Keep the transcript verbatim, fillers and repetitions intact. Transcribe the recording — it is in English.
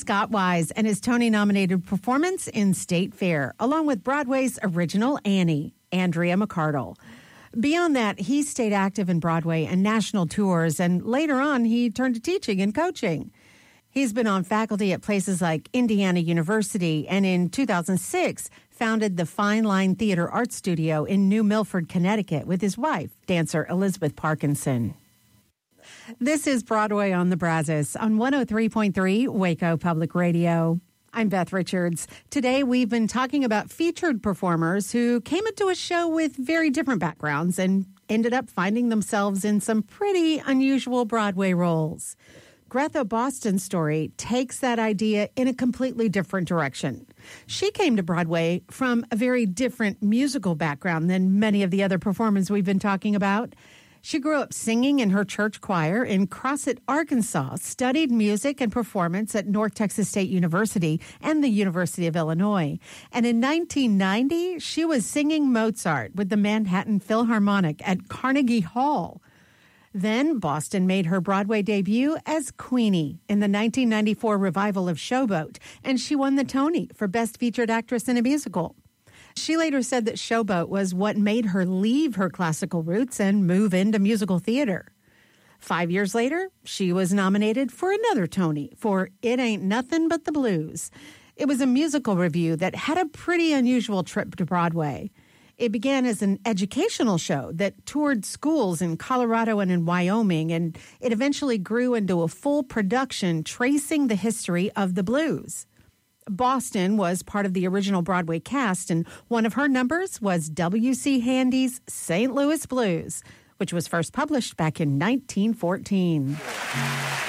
Scott Wise and his Tony-nominated performance in State Fair, along with Broadway's original Annie, Andrea McArdle. Beyond that, he stayed active in Broadway and national tours, and later on, he turned to teaching and coaching. He's been on faculty at places like Indiana University, and in two thousand six, founded the Fine Line Theater Art Studio in New Milford, Connecticut, with his wife, dancer Elizabeth Parkinson. This is Broadway on the Brazos on one oh three point three Waco Public Radio. I'm Beth Richards. Today we've been talking about featured performers who came into a show with very different backgrounds and ended up finding themselves in some pretty unusual Broadway roles. Greta Boston's story takes that idea in a completely different direction. She came to Broadway from a very different musical background than many of the other performers we've been talking about. She grew up singing in her church choir in Crossett, Arkansas, studied music and performance at North Texas State University and the University of Illinois. And in nineteen ninety, she was singing Mozart with the Manhattan Philharmonic at Carnegie Hall. Then Boston made her Broadway debut as Queenie in the nineteen ninety-four revival of Showboat, and she won the Tony for Best Featured Actress in a Musical. She later said that Showboat was what made her leave her classical roots and move into musical theater. Five years later, she was nominated for another Tony for It Ain't Nothing But the Blues. It was a musical revue that had a pretty unusual trip to Broadway. It began as an educational show that toured schools in Colorado and in Wyoming, and it eventually grew into a full production tracing the history of the blues. Boston was part of the original Broadway cast, and one of her numbers was W C Handy's Saint Louis Blues, which was first published back in nineteen fourteen.